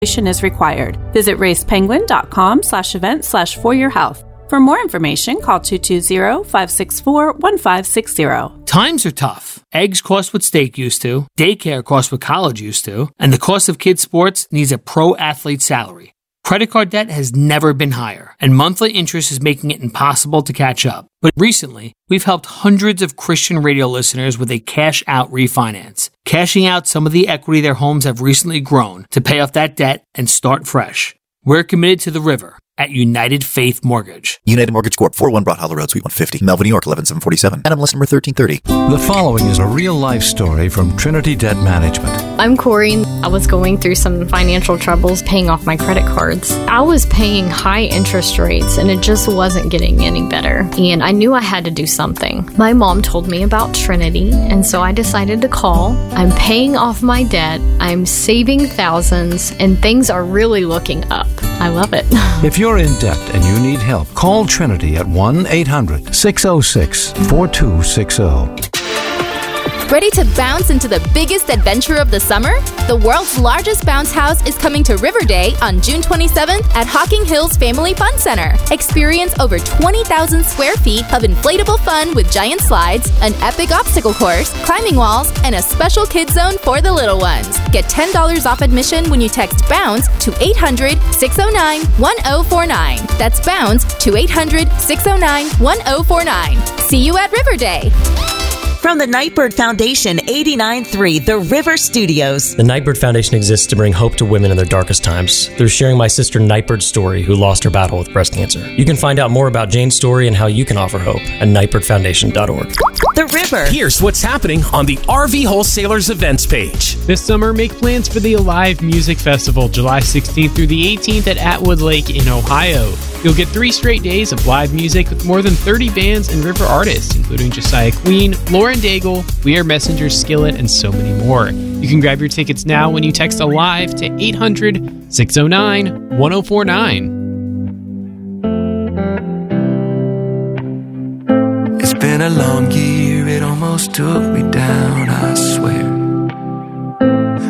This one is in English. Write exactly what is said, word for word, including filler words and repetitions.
is required. Visit racepenguin.com slash event slash for your health. For more information, call two two zero, five six four, one five six zero. Times are tough. Eggs cost what steak used to, daycare costs what college used to, and the cost of kids' sports needs a pro athlete's salary. Credit card debt has never been higher, and monthly interest is making it impossible to catch up. But recently, we've helped hundreds of Christian radio listeners with a cash-out refinance, cashing out some of the equity their homes have recently grown to pay off that debt and start fresh. We're committed to the river at United Faith Mortgage. United Mortgage Corp, four oh one Broad Hollow Road, Suite one fifty, Melville, New York, eleven seven forty-seven. N M L S number thirteen thirty. The following is a real-life story from Trinity Debt Management. I'm Corey. I was going through some financial troubles paying off my credit cards. I was paying high interest rates, and it just wasn't getting any better. And I knew I had to do something. My mom told me about Trinity, and so I decided to call. I'm paying off my debt. I'm saving thousands, and things are really looking up. I love it. If you're in debt and you need help, call Trinity at one eight hundred, six oh six, four two six oh. Ready to bounce into the biggest adventure of the summer? The world's largest bounce house is coming to River Day on June twenty-seventh at Hocking Hills Family Fun Center. Experience over twenty thousand square feet of inflatable fun with giant slides, an epic obstacle course, climbing walls, and a special kids zone for the little ones. Get ten dollars off admission when you text BOUNCE to eight hundred, six oh nine, one oh four nine. That's BOUNCE to eight hundred, six oh nine, one oh four nine. See you at River Day. From the Nightbird Foundation, eighty-nine point three, The River Studios. The Nightbird Foundation exists to bring hope to women in their darkest times through sharing my sister Nightbird's story, who lost her battle with breast cancer. You can find out more about Jane's story and how you can offer hope at nightbird foundation dot org. The River. Here's what's happening on the R V Wholesalers events page. This summer, make plans for the Alive Music Festival, July sixteenth through the eighteenth at Atwood Lake in Ohio. You'll get three straight days of live music with more than thirty bands and river artists, including Josiah Queen, Lauren Daigle, We Are Messenger, Skillet, and so many more. You can grab your tickets now when you text ALIVE to eight hundred, six oh nine, one oh four nine. It's been a long year, it almost took me down, I swear.